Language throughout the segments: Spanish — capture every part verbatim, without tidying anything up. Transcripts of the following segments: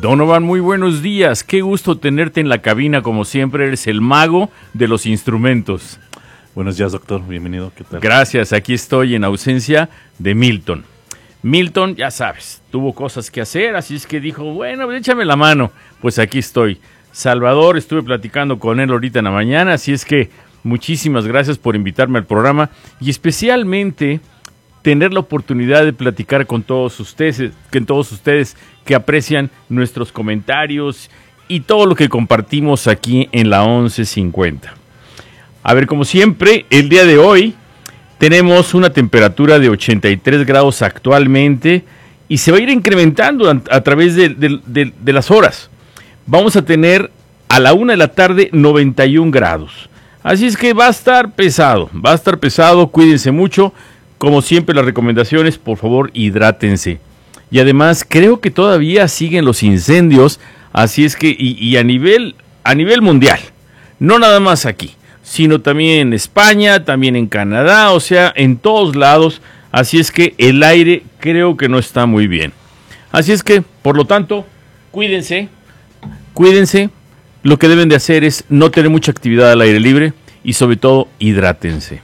Donovan, muy buenos días. Qué gusto tenerte en la cabina, como siempre. Eres el mago de los instrumentos. Buenos días, doctor. Bienvenido. ¿Qué tal? Gracias. Aquí estoy en ausencia de Milton. Milton, ya sabes, tuvo cosas que hacer, así es que dijo, bueno, échame la mano. Pues aquí estoy. Salvador, estuve platicando con él ahorita en la mañana, así es que muchísimas gracias por invitarme al programa y especialmente tener la oportunidad de platicar con todos ustedes, con todos ustedes que aprecian nuestros comentarios y todo lo que compartimos aquí en la once cincuenta. A ver, como siempre, el día de hoy tenemos una temperatura de ochenta y tres grados actualmente y se va a ir incrementando a, a través de, de, de, de las horas. Vamos a tener a la una de la tarde noventa y un grados. Así es que va a estar pesado, va a estar pesado, cuídense mucho. Como siempre, las recomendaciones, por favor, hidrátense. Y además, creo que todavía siguen los incendios, así es que, y, y a nivel, a nivel mundial, no nada más aquí, sino también en España, también en Canadá, o sea, en todos lados, así es que el aire creo que no está muy bien. Así es que, por lo tanto, cuídense, cuídense, lo que deben de hacer es no tener mucha actividad al aire libre y sobre todo, hidrátense.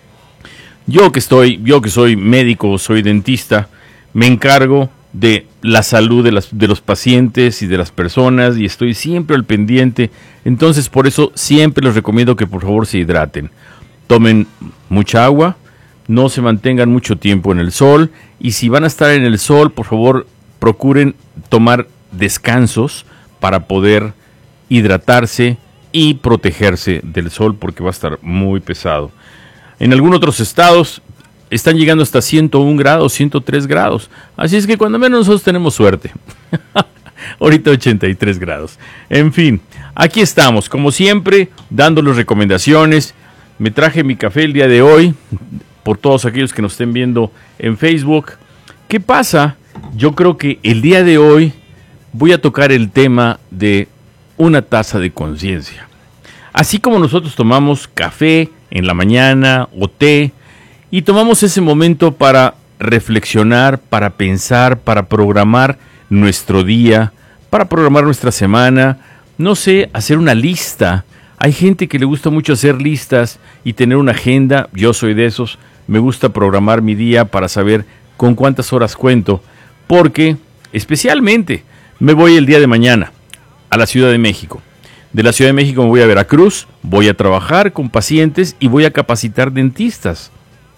Yo que estoy, yo que soy médico, soy dentista, me encargo de la salud de, las, de los pacientes y de las personas y estoy siempre al pendiente. Entonces, por eso siempre les recomiendo que por favor se hidraten. Tomen mucha agua, no se mantengan mucho tiempo en el sol y si van a estar en el sol, por favor, procuren tomar descansos para poder hidratarse y protegerse del sol porque va a estar muy pesado. En algunos otros estados están llegando hasta ciento un grados, ciento tres grados. Así es que cuando menos nosotros tenemos suerte. Ahorita ochenta y tres grados. En fin, aquí estamos, como siempre, dándoles recomendaciones. Me traje mi café el día de hoy, por todos aquellos que nos estén viendo en Facebook. ¿Qué pasa? Yo creo que el día de hoy voy a tocar el tema de una taza de conciencia. Así como nosotros tomamos café en la mañana o té y tomamos ese momento para reflexionar, para pensar, para programar nuestro día, para programar nuestra semana, no sé, hacer una lista. Hay gente que le gusta mucho hacer listas y tener una agenda, yo soy de esos, me gusta programar mi día para saber con cuántas horas cuento, porque especialmente me voy el día de mañana a la Ciudad de México. De la Ciudad de México me voy a Veracruz, voy a trabajar con pacientes y voy a capacitar dentistas.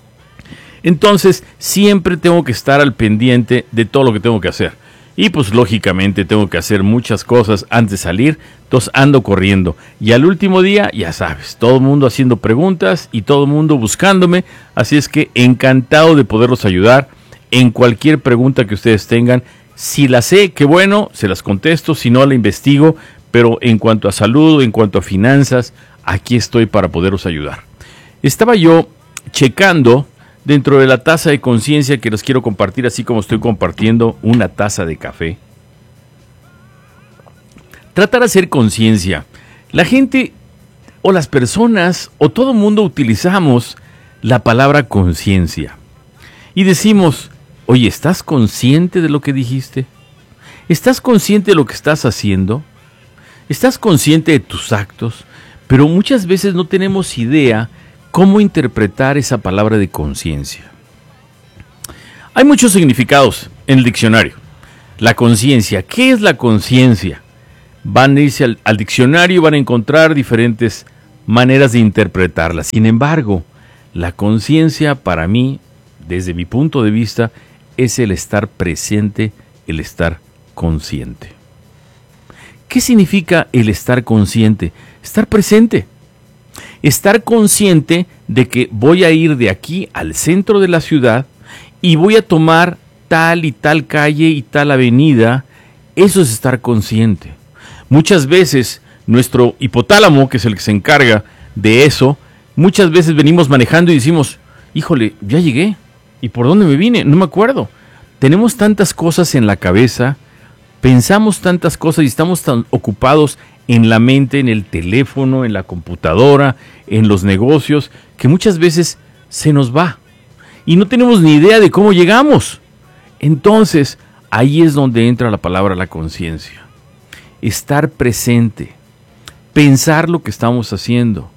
Entonces, siempre tengo que estar al pendiente de todo lo que tengo que hacer. Y pues lógicamente tengo que hacer muchas cosas antes de salir, entonces ando corriendo. Y al último día, ya sabes, todo el mundo haciendo preguntas y todo el mundo buscándome. Así es que encantado de poderlos ayudar en cualquier pregunta que ustedes tengan. Si la sé, qué bueno, se las contesto, si no la investigo. Pero en cuanto a salud, en cuanto a finanzas, aquí estoy para poderos ayudar. Estaba yo checando dentro de la taza de conciencia que les quiero compartir, así como estoy compartiendo una taza de café. Tratar de hacer conciencia. La gente o las personas o todo el mundo utilizamos la palabra conciencia. Y decimos, oye, ¿estás consciente de lo que dijiste? ¿Estás consciente de lo que estás haciendo? Estás consciente de tus actos, pero muchas veces no tenemos idea cómo interpretar esa palabra de conciencia. Hay muchos significados en el diccionario. La conciencia, ¿qué es la conciencia? Van a irse al, al diccionario y van a encontrar diferentes maneras de interpretarla. Sin embargo, la conciencia para mí, desde mi punto de vista, es el estar presente, el estar consciente. ¿Qué significa el estar consciente? Estar presente. Estar consciente de que voy a ir de aquí al centro de la ciudad y voy a tomar tal y tal calle y tal avenida. Eso es estar consciente. Muchas veces nuestro hipotálamo, que es el que se encarga de eso, muchas veces venimos manejando y decimos, híjole, ya llegué. ¿Y por dónde me vine? No me acuerdo. Tenemos tantas cosas en la cabeza, pensamos tantas cosas y estamos tan ocupados en la mente, en el teléfono, en la computadora, en los negocios, que muchas veces se nos va y no tenemos ni idea de cómo llegamos. Entonces, ahí es donde entra la palabra la conciencia. estar presente, pensar lo que estamos haciendo.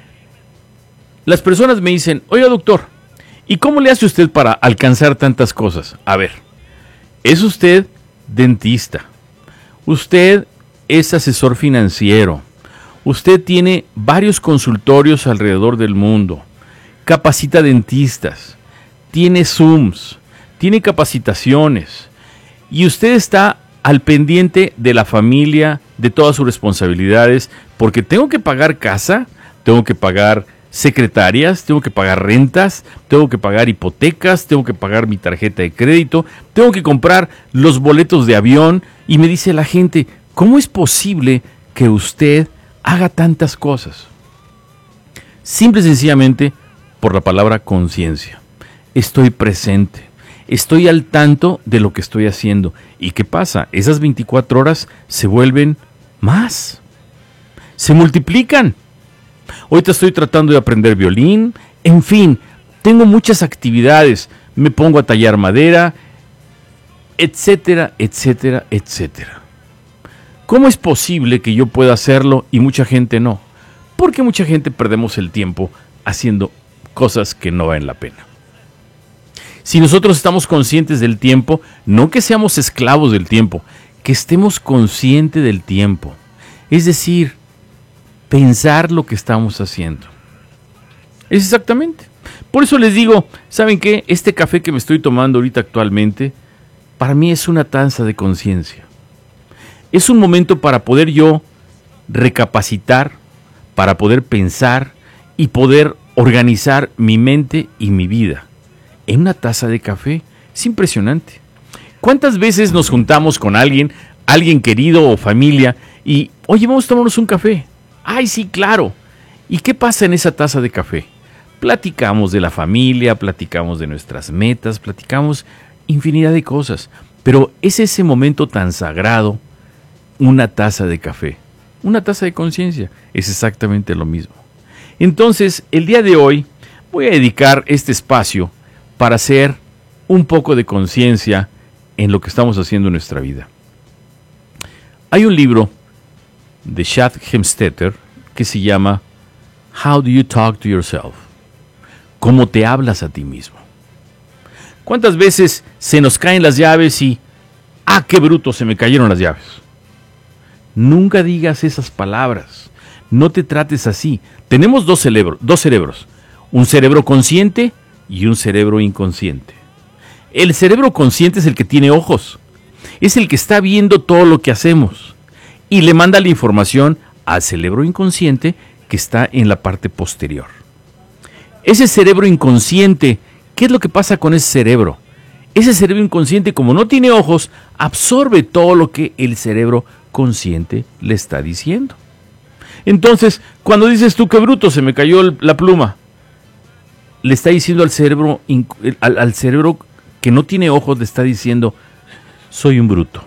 Las personas me dicen, oiga doctor, ¿y cómo le hace usted para alcanzar tantas cosas? A ver, es usted dentista, usted es asesor financiero, usted tiene varios consultorios alrededor del mundo, capacita dentistas, tiene Zooms, tiene capacitaciones y usted está al pendiente de la familia, de todas sus responsabilidades, porque tengo que pagar casa, tengo que pagar secretarias, tengo que pagar rentas, tengo que pagar hipotecas, tengo que pagar mi tarjeta de crédito, tengo que comprar los boletos de avión y me dice la gente, ¿cómo es posible que usted haga tantas cosas? Simple y sencillamente por la palabra conciencia. Estoy presente, estoy al tanto de lo que estoy haciendo. ¿Y qué pasa? Esas veinticuatro horas se vuelven más, se multiplican. Ahorita estoy tratando de aprender violín, en fin, tengo muchas actividades, me pongo a tallar madera, etcétera, etcétera, etcétera. ¿Cómo es posible que yo pueda hacerlo y mucha gente no? Porque mucha gente perdemos el tiempo haciendo cosas que no valen la pena. Si nosotros estamos conscientes del tiempo, no que seamos esclavos del tiempo, que estemos conscientes del tiempo. Es decir, pensar lo que estamos haciendo. Es exactamente. Por eso les digo, ¿saben qué? Este café que me estoy tomando ahorita actualmente, para mí es una taza de conciencia. Es un momento para poder yo recapacitar, para poder pensar y poder organizar mi mente y mi vida. En una taza de café, es impresionante. ¿Cuántas veces nos juntamos con alguien, alguien querido o familia, y, oye, vamos a tomarnos un café? ¡Ay, sí, claro! ¿Y qué pasa en esa taza de café? Platicamos de la familia, platicamos de nuestras metas, platicamos infinidad de cosas. Pero es ese momento tan sagrado, una taza de café, una taza de conciencia, es exactamente lo mismo. Entonces, el día de hoy voy a dedicar este espacio para hacer un poco de conciencia en lo que estamos haciendo en nuestra vida. Hay un libro de Chad Hemstetter que se llama How Do You Talk to Yourself? ¿Cómo te hablas a ti mismo? ¿Cuántas veces se nos caen las llaves y ¡ah, qué bruto, se me cayeron las llaves! Nunca digas esas palabras. No te trates así. Tenemos dos cerebros, dos cerebros. Un cerebro consciente y un cerebro inconsciente. El cerebro consciente es el que tiene ojos. Es el que está viendo todo lo que hacemos. Y le manda la información al cerebro inconsciente que está en la parte posterior. Ese cerebro inconsciente, ¿qué es lo que pasa con ese cerebro? Ese cerebro inconsciente, como no tiene ojos, absorbe todo lo que el cerebro consciente le está diciendo. Entonces, cuando dices tú, qué bruto, se me cayó el, la pluma, le está diciendo al cerebro, al, al cerebro que no tiene ojos, le está diciendo, soy un bruto.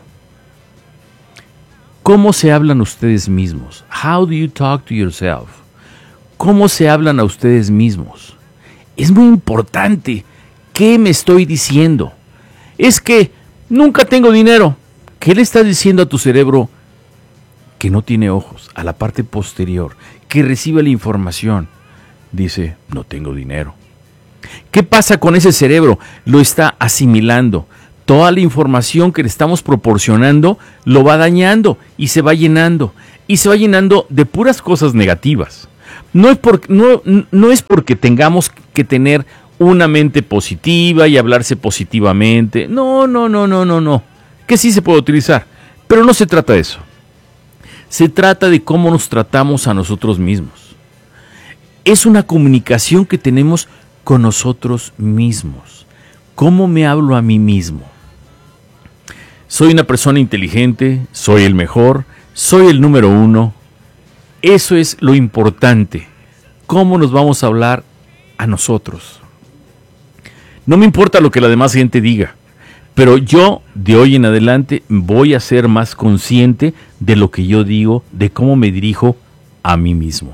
¿Cómo se hablan ustedes mismos? How do you talk to yourself? ¿Cómo se hablan a ustedes mismos? Es muy importante. ¿Qué me estoy diciendo? Es que nunca tengo dinero. ¿Qué le estás diciendo a tu cerebro que no tiene ojos, a la parte posterior, que recibe la información? Dice, no tengo dinero. ¿Qué pasa con ese cerebro? Lo está asimilando. Toda la información que le estamos proporcionando lo va dañando y se va llenando. Y se va llenando de puras cosas negativas. No es, por, no, no es porque tengamos que tener una mente positiva y hablarse positivamente. No, no, no, no, no, no. Que sí se puede utilizar. Pero no se trata de eso. Se trata de cómo nos tratamos a nosotros mismos. Es una comunicación que tenemos con nosotros mismos. ¿Cómo me hablo a mí mismo? Soy una persona inteligente, soy el mejor, soy el número uno. Eso es lo importante. ¿Cómo nos vamos a hablar a nosotros? No me importa lo que la demás gente diga, pero yo de hoy en adelante voy a ser más consciente de lo que yo digo, de cómo me dirijo a mí mismo.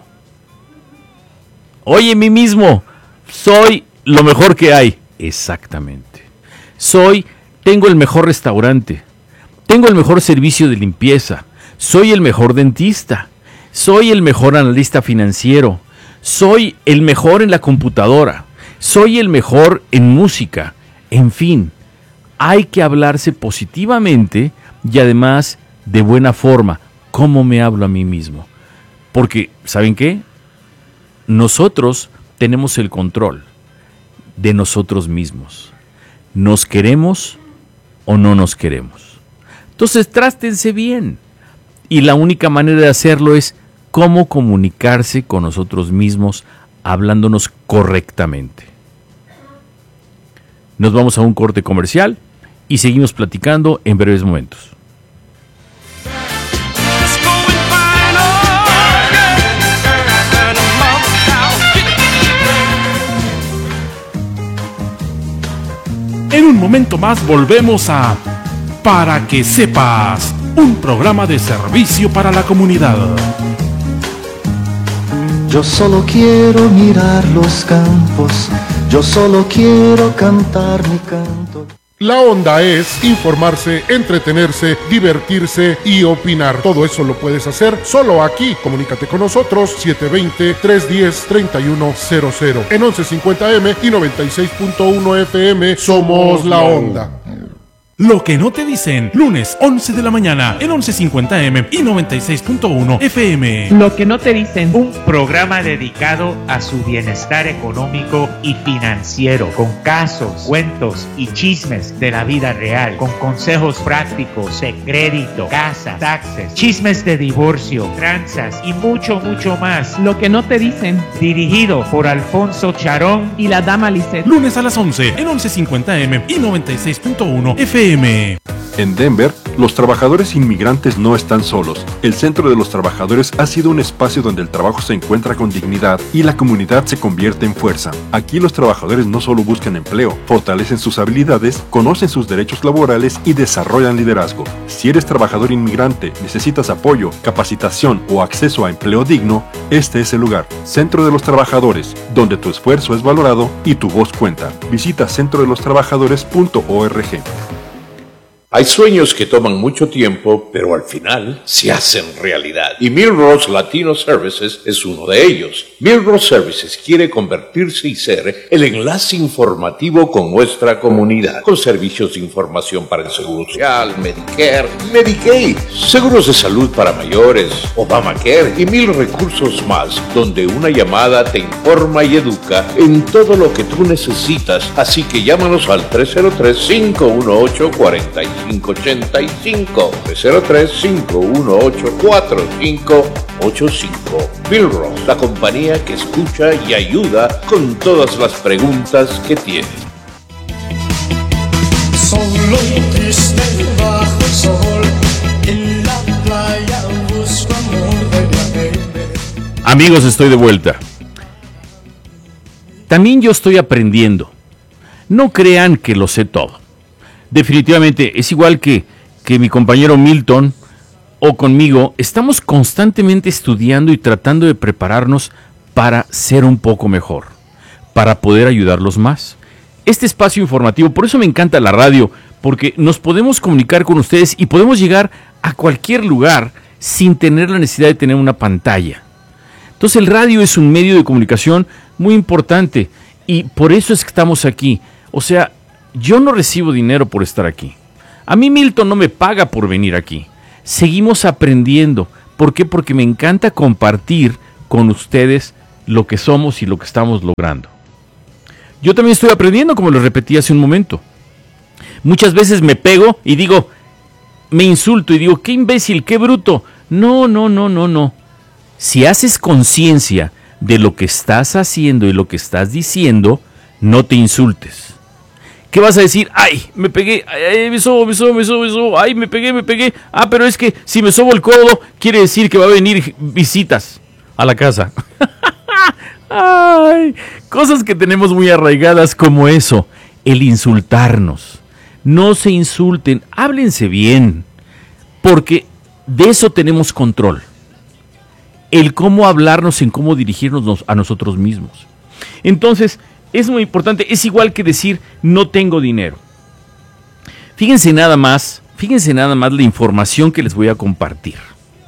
Oye, mí mismo, soy lo mejor que hay. Exactamente. Soy, tengo el mejor restaurante, tengo el mejor servicio de limpieza, soy el mejor dentista, soy el mejor analista financiero, soy el mejor en la computadora, soy el mejor en música. En fin, hay que hablarse positivamente y además de buena forma. ¿Cómo me hablo a mí mismo? Porque, ¿saben qué? Nosotros tenemos el control de nosotros mismos. ¿Nos queremos o no nos queremos? Entonces, trátense bien. Y la única manera de hacerlo es cómo comunicarse con nosotros mismos, hablándonos correctamente. Nos vamos a un corte comercial y seguimos platicando en breves momentos. En un momento más volvemos a Para que sepas, un programa de servicio para la comunidad. Yo solo quiero mirar los campos, yo solo quiero cantar mi canto. La onda es informarse, entretenerse, divertirse y opinar. Todo eso lo puedes hacer solo aquí. Comunícate con nosotros siete dos cero, tres uno cero, tres uno cero cero. En once cincuenta eme y noventa y seis punto uno efe eme somos La Onda. Lo que no te dicen, lunes once de la mañana en once cincuenta eme y noventa y seis punto uno efe eme. Lo que no te dicen, un programa dedicado a su bienestar económico y financiero, con casos, cuentos y chismes de la vida real, con consejos prácticos de crédito, casa, taxes, chismes de divorcio, tranzas y mucho, mucho más. Lo que no te dicen, dirigido por Alfonso Charón y la dama Lisette. Lunes a las once en once cincuenta eme y noventa y seis punto uno efe eme. En Denver, los trabajadores inmigrantes no están solos. El Centro de los Trabajadores ha sido un espacio donde el trabajo se encuentra con dignidad y la comunidad se convierte en fuerza. Aquí los trabajadores no solo buscan empleo, fortalecen sus habilidades, conocen sus derechos laborales y desarrollan liderazgo. Si eres trabajador inmigrante, necesitas apoyo, capacitación o acceso a empleo digno, este es el lugar. Centro de los Trabajadores, donde tu esfuerzo es valorado y tu voz cuenta. Visita centro de los trabajadores punto org. Hay sueños que toman mucho tiempo, pero al final se hacen realidad. Y Millrose Latino Services es uno de ellos. Millrose Services quiere convertirse y ser el enlace informativo con nuestra comunidad, con servicios de información para el Seguro Social, Medicare, Medicaid, seguros de salud para mayores, Obamacare y mil recursos más, donde una llamada te informa y educa en todo lo que tú necesitas. Así que llámanos al tres cero tres, cinco uno ocho, cuatro cinco ocho cinco, tres cero tres, cinco uno ocho, cuatro cinco ocho cinco. Millrose, la compañía que escucha y ayuda con todas las preguntas que tienes. Solo triste bajo el sol, en la playa busco amor de la gente. Amigos, estoy de vuelta. También yo estoy aprendiendo. No crean que lo sé todo. Definitivamente es igual que, que mi compañero Milton o conmigo. Estamos constantemente estudiando y tratando de prepararnos para ser un poco mejor, para poder ayudarlos más. Este espacio informativo, por eso me encanta la radio, porque nos podemos comunicar con ustedes y podemos llegar a cualquier lugar sin tener la necesidad de tener una pantalla. Entonces el radio es un medio de comunicación muy importante y por eso es que estamos aquí. O sea, yo no recibo dinero por estar aquí. A mí Milton no me paga por venir aquí. Seguimos aprendiendo. ¿Por qué? Porque me encanta compartir con ustedes lo que somos y lo que estamos logrando. Yo también estoy aprendiendo, como lo repetí hace un momento. Muchas veces me pego y digo, me insulto y digo, qué imbécil, qué bruto. No, no, no, no, no. Si haces conciencia de lo que estás haciendo y lo que estás diciendo, no te insultes. ¿Qué vas a decir? ¡Ay, me pegué! ¡Ay, me sobo, me sobo, me sobo, me sobo! ¡Ay, me pegué, me pegué! Ah, pero es que si me sobo el codo, quiere decir que va a venir visitas a la casa. ¡Ay! Cosas que tenemos muy arraigadas como eso, el insultarnos. No se insulten, háblense bien, porque de eso tenemos control. El cómo hablarnos, en cómo dirigirnos a nosotros mismos. Entonces, es muy importante, es igual que decir no tengo dinero. Fíjense nada más, fíjense nada más la información que les voy a compartir.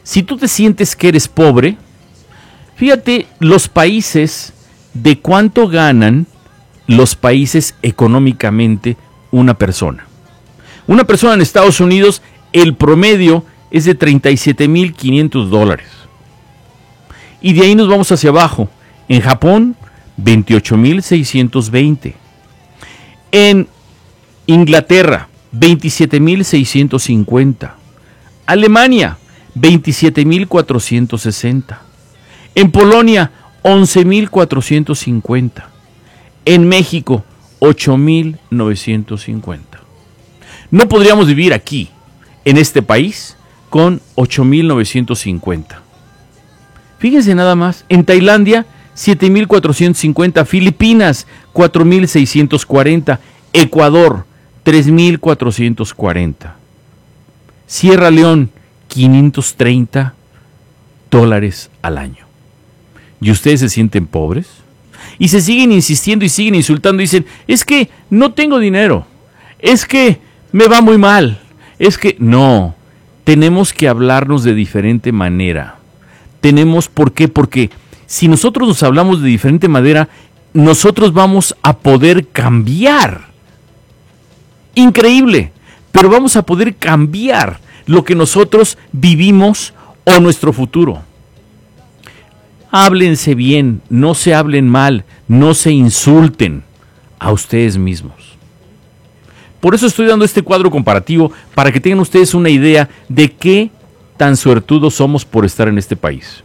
Si tú te sientes que eres pobre, fíjate los países de cuánto ganan los países económicamente una persona. Una persona en Estados Unidos, el promedio es de treinta y siete mil quinientos dólares. Y de ahí nos vamos hacia abajo. En Japón, veintiocho mil seiscientos veinte. En Inglaterra, veintisiete mil seiscientos cincuenta. Alemania, veintisiete mil cuatrocientos sesenta. En Polonia, once mil cuatrocientos cincuenta. En México, ocho mil novecientos cincuenta. No podríamos vivir aquí, en este país, con ocho mil novecientos cincuenta. Fíjense nada más, en Tailandia, siete mil cuatrocientos cincuenta, Filipinas, cuatro mil seiscientos cuarenta, Ecuador, tres mil cuatrocientos cuarenta, Sierra León, quinientos treinta dólares al año. ¿Y ustedes se sienten pobres? Y se siguen insistiendo y siguen insultando y dicen, es que no tengo dinero, es que me va muy mal, es que no, tenemos que hablarnos de diferente manera. Tenemos, ¿por qué? Porque si nosotros nos hablamos de diferente manera, nosotros vamos a poder cambiar. Increíble, pero vamos a poder cambiar lo que nosotros vivimos o nuestro futuro. Háblense bien, no se hablen mal, no se insulten a ustedes mismos. Por eso estoy dando este cuadro comparativo para que tengan ustedes una idea de qué tan suertudos somos por estar en este país.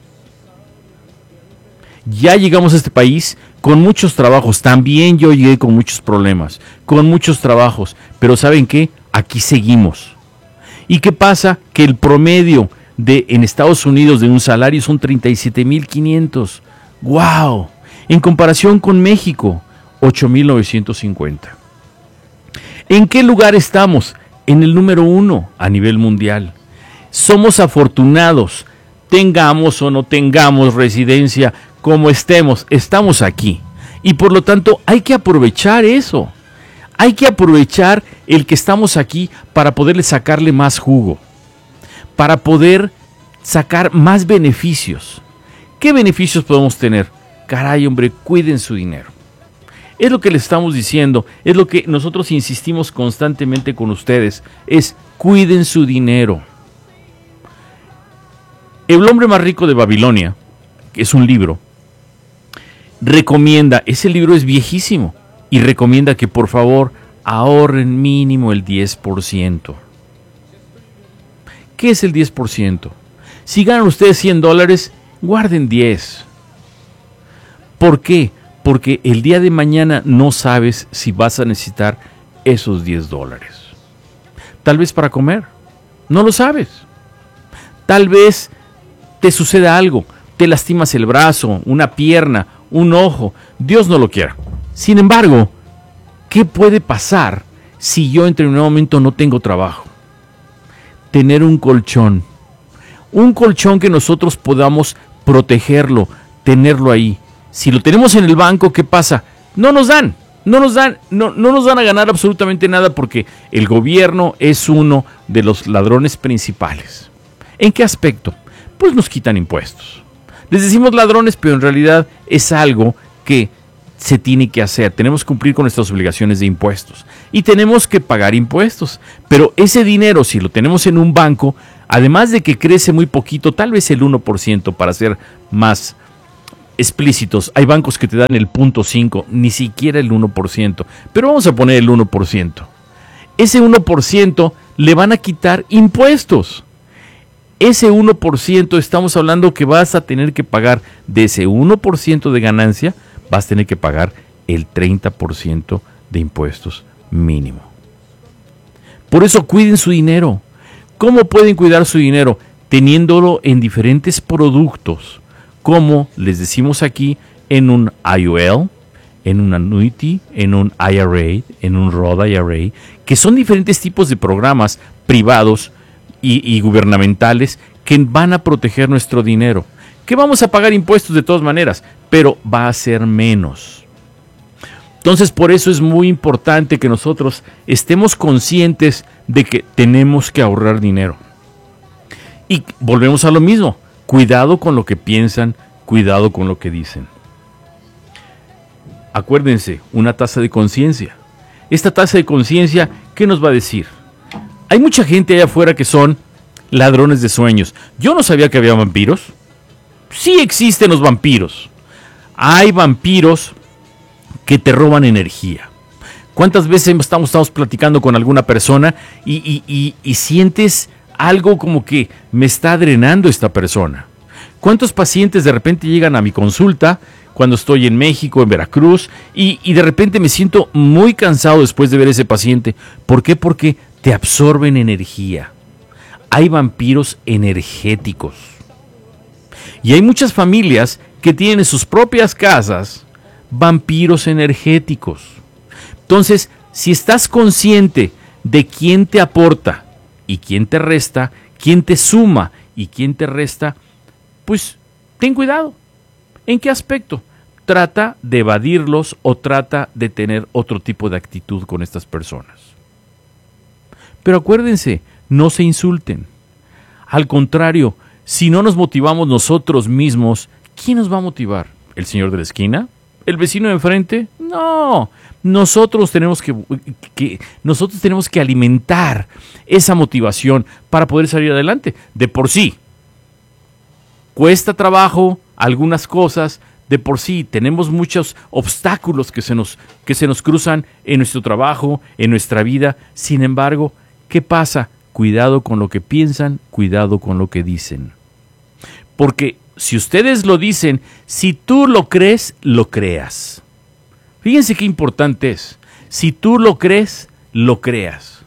Ya llegamos a este país con muchos trabajos, también yo llegué con muchos problemas, con muchos trabajos, pero ¿saben qué? Aquí seguimos. ¿Y qué pasa? Que el promedio de en Estados Unidos de un salario son treinta y siete mil quinientos. ¡Wow! En comparación con México, ocho mil novecientos cincuenta. ¿En qué lugar estamos? En el número uno a nivel mundial. Somos afortunados, tengamos o no tengamos residencia, como estemos, estamos aquí. Y por lo tanto hay que aprovechar eso. Hay que aprovechar el que estamos aquí para poderle sacarle más jugo, para poder sacar más beneficios. ¿Qué beneficios podemos tener? Caray, hombre, cuiden su dinero. Es lo que les estamos diciendo, es lo que nosotros insistimos constantemente con ustedes, es cuiden su dinero. El hombre más rico de Babilonia, que es un libro, recomienda, ese libro es viejísimo, y recomienda que por favor ahorren mínimo el diez por ciento. ¿Qué es el diez por ciento? Si ganan ustedes cien dólares, guarden diez. ¿Por qué? Porque el día de mañana no sabes si vas a necesitar esos diez dólares. Tal vez para comer, no lo sabes. Tal vez te suceda algo, te lastimas el brazo, una pierna, un ojo, Dios no lo quiera. Sin embargo, ¿qué puede pasar si yo en determinado momento no tengo trabajo? Tener un colchón, un colchón que nosotros podamos protegerlo, tenerlo ahí. Si lo tenemos en el banco, ¿qué pasa? No nos dan, no nos dan, no, no nos van a ganar absolutamente nada porque el gobierno es uno de los ladrones principales. ¿En qué aspecto? Pues nos quitan impuestos. Les decimos ladrones, pero en realidad es algo que se tiene que hacer. Tenemos que cumplir con nuestras obligaciones de impuestos y tenemos que pagar impuestos. Pero ese dinero, si lo tenemos en un banco, además de que crece muy poquito, tal vez el uno por ciento para ser más explícitos, hay bancos que te dan el cero punto cinco, ni siquiera el uno por ciento, pero vamos a poner el uno por ciento. Ese uno por ciento le van a quitar impuestos. Ese uno por ciento estamos hablando que vas a tener que pagar de ese uno por ciento de ganancia, vas a tener que pagar el treinta por ciento de impuestos mínimo. Por eso cuiden su dinero. ¿Cómo pueden cuidar su dinero? Teniéndolo en diferentes productos, como les decimos aquí, en un I U L, en un annuity, en un I R A, en un Roth I R A, que son diferentes tipos de programas privados y, y gubernamentales que van a proteger nuestro dinero. Que vamos a pagar impuestos de todas maneras, pero va a ser menos. Entonces, por eso es muy importante que nosotros estemos conscientes de que tenemos que ahorrar dinero. Y volvemos a lo mismo. Cuidado con lo que piensan, cuidado con lo que dicen. Acuérdense, una tasa de conciencia. Esta tasa de conciencia, ¿qué nos va a decir? Hay mucha gente allá afuera que son ladrones de sueños. Yo no sabía que había vampiros. Sí existen los vampiros. Hay vampiros que te roban energía. ¿Cuántas veces estamos, estamos platicando con alguna persona y, y, y, y sientes algo como que me está drenando esta persona? ¿Cuántos pacientes de repente llegan a mi consulta cuando estoy en México, en Veracruz, y, y de repente me siento muy cansado después de ver a ese paciente? ¿Por qué? Porque te absorben energía. Hay vampiros energéticos. Y hay muchas familias que tienen en sus propias casas vampiros energéticos. Entonces, si estás consciente de quién te aporta y quién te resta, quién te suma y quién te resta, pues ten cuidado. ¿En qué aspecto? Trata de evadirlos o trata de tener otro tipo de actitud con estas personas. Pero acuérdense, no se insulten. Al contrario, si no nos motivamos nosotros mismos, ¿quién nos va a motivar? ¿El señor de la esquina? ¿El vecino de enfrente? No, nosotros tenemos que, que, nosotros tenemos que alimentar esa motivación para poder salir adelante. De por sí, cuesta trabajo algunas cosas, de por sí tenemos muchos obstáculos que se nos, que se nos cruzan en nuestro trabajo, en nuestra vida. Sin embargo, ¿qué pasa? Cuidado con lo que piensan, cuidado con lo que dicen. Porque si ustedes lo dicen, si tú lo crees, lo creas. Fíjense qué importante es. Si tú lo crees, lo creas.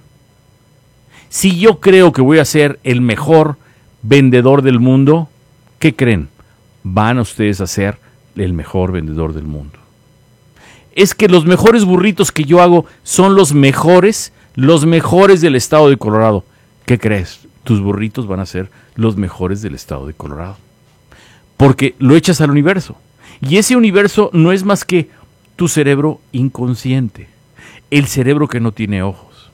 Si yo creo que voy a ser el mejor vendedor del mundo, ¿qué creen? Van a ustedes a ser el mejor vendedor del mundo. Es que los mejores burritos que yo hago son los mejores, los mejores del estado de Colorado. ¿Qué crees? Tus burritos van a ser los mejores del estado de Colorado. Porque lo echas al universo. Y ese universo no es más que tu cerebro inconsciente. El cerebro que no tiene ojos.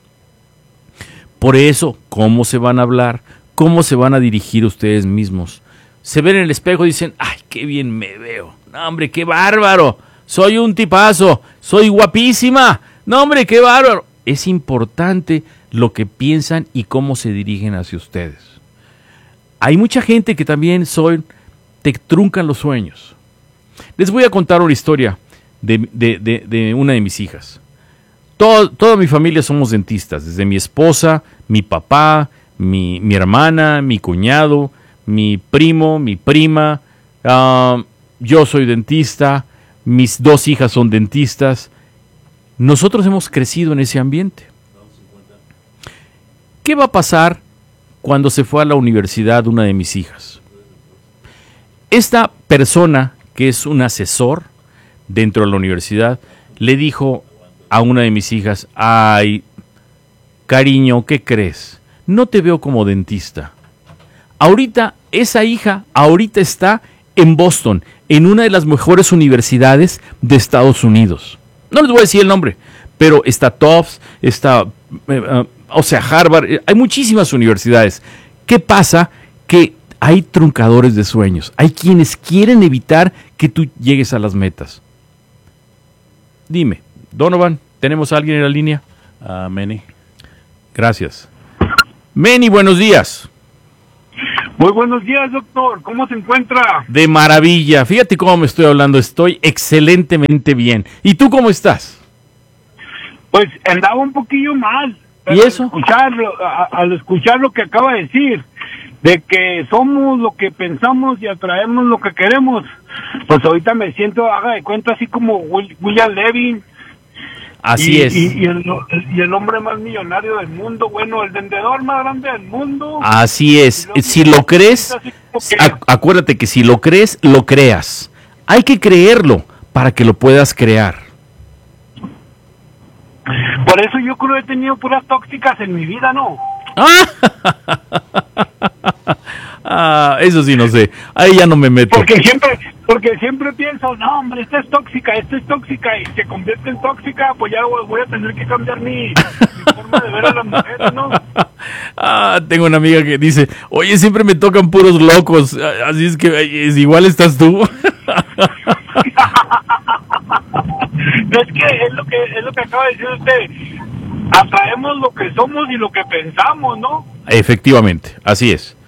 Por eso, ¿cómo se van a hablar? ¿Cómo se van a dirigir ustedes mismos? Se ven en el espejo y dicen, ¡ay, qué bien me veo! ¡No, hombre, qué bárbaro! ¡Soy un tipazo! ¡Soy guapísima! ¡No, hombre, qué bárbaro! Es importante lo que piensan y cómo se dirigen hacia ustedes. Hay mucha gente que también son, te truncan los sueños. Les voy a contar una historia de, de, de, de una de mis hijas. Todo, toda mi familia somos dentistas, desde mi esposa, mi papá, mi, mi hermana, mi cuñado, mi primo, mi prima, uh, yo soy dentista, mis dos hijas son dentistas. Nosotros hemos crecido en ese ambiente. ¿Qué va a pasar cuando se fue a la universidad una de mis hijas? Esta persona, que es un asesor dentro de la universidad, le dijo a una de mis hijas, ay, cariño, ¿qué crees? No te veo como dentista. Ahorita, esa hija, ahorita está en Boston, en una de las mejores universidades de Estados Unidos. No les voy a decir el nombre, pero está Tufts, está, eh, uh, o sea, Harvard, eh, hay muchísimas universidades. ¿Qué pasa? Que hay truncadores de sueños, hay quienes quieren evitar que tú llegues a las metas. Dime, Donovan, ¿tenemos a alguien en la línea? Uh, Manny. Gracias. Manny, buenos días. Muy buenos días, doctor. ¿Cómo se encuentra? De maravilla. Fíjate cómo me estoy hablando. Estoy excelentemente bien. ¿Y tú cómo estás? Pues andaba un poquillo mal. ¿Y eso? Al escucharlo, a, al escuchar lo que acaba de decir, de que somos lo que pensamos y atraemos lo que queremos, pues ahorita me siento, haga de cuenta, así como William Levy. Así y, es. Y, y, el, y el hombre más millonario del mundo, bueno, el vendedor más grande del mundo. Así es. Si lo crees, ac- acuérdate que si lo crees, lo creas. Hay que creerlo para que lo puedas crear. Por eso yo creo que he tenido puras tóxicas en mi vida, ¿no? Ah, eso sí no sé. Ahí ya no me meto. Porque siempre, porque siempre pienso, no, hombre, esta es tóxica, esta es tóxica, y se convierte en tóxica, pues ya voy a tener que cambiar mi, mi forma de ver a las mujeres, ¿no? Ah, tengo una amiga que dice, oye, siempre me tocan puros locos, así es que es, igual estás tú. No, es que es lo que es lo que acaba de decir usted, atraemos lo que somos y lo que pensamos, ¿no? Efectivamente, así es.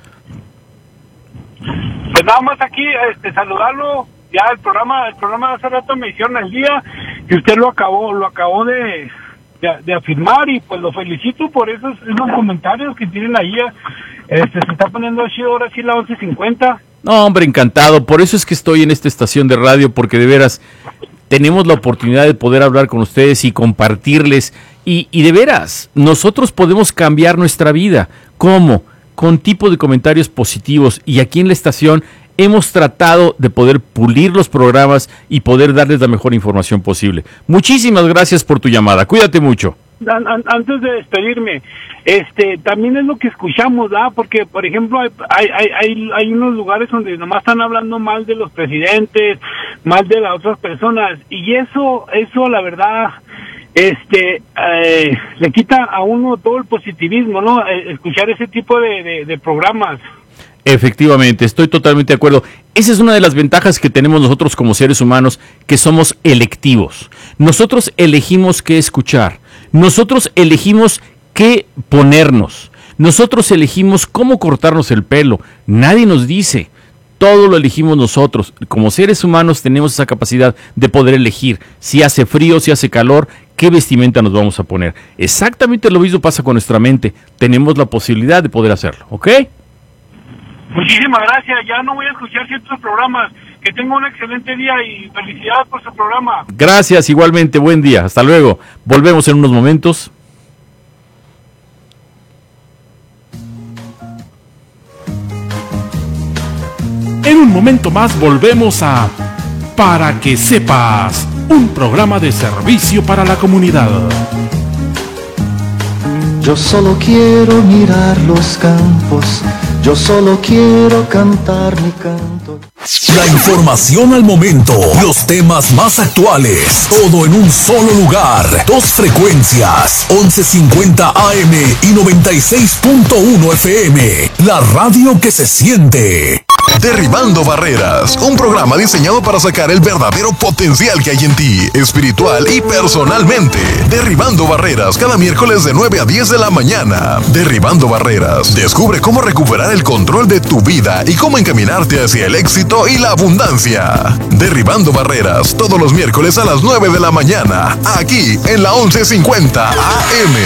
Pues nada más aquí, este, saludarlo, ya el programa, el programa de hace rato me hicieron el día, y usted lo acabó, lo acabó de, de, de afirmar, y pues lo felicito por esos, esos comentarios que tienen ahí, este, se está poniendo chido ahora sí la once cincuenta. No, hombre, encantado, por eso es que estoy en esta estación de radio, porque de veras tenemos la oportunidad de poder hablar con ustedes y compartirles, y, y de veras, nosotros podemos cambiar nuestra vida. ¿Cómo? Con tipo de comentarios positivos, y aquí en la estación hemos tratado de poder pulir los programas y poder darles la mejor información posible. Muchísimas gracias por tu llamada, cuídate mucho. Antes de despedirme, este, también es lo que escuchamos, ¿verdad? Porque, por ejemplo, hay, hay, hay, hay unos lugares donde nomás están hablando mal de los presidentes, mal de las otras personas, y eso, eso la verdad, este, eh, le quita a uno todo el positivismo, ¿no? Eh, escuchar ese tipo de, de, de programas. Efectivamente, estoy totalmente de acuerdo. Esa es una de las ventajas que tenemos nosotros como seres humanos, que somos electivos. Nosotros elegimos qué escuchar. Nosotros elegimos qué ponernos. Nosotros elegimos cómo cortarnos el pelo. Nadie nos dice. Todo lo elegimos nosotros. Como seres humanos tenemos esa capacidad de poder elegir si hace frío, si hace calor, qué vestimenta nos vamos a poner. Exactamente lo mismo pasa con nuestra mente. Tenemos la posibilidad de poder hacerlo, ¿ok? Muchísimas gracias. Ya no voy a escuchar ciertos programas. Que tenga un excelente día y felicidades por su programa. Gracias, igualmente. Buen día. Hasta luego. Volvemos en unos momentos. En un momento más volvemos a Para que sepas, un programa de servicio para la comunidad. Yo solo quiero mirar los campos, yo solo quiero cantar mi canto. La información al momento, los temas más actuales, todo en un solo lugar. Dos frecuencias, once cincuenta A M y noventa y seis punto uno F M. La radio que se siente. Derribando Barreras, un programa diseñado para sacar el verdadero potencial que hay en ti, espiritual y personalmente. Derribando Barreras, cada miércoles de nueve a diez de la mañana. Derribando Barreras, descubre cómo recuperar el control de tu vida y cómo encaminarte hacia el éxito y la abundancia. Derribando Barreras, todos los miércoles a las nueve de la mañana, aquí en la once cincuenta A M.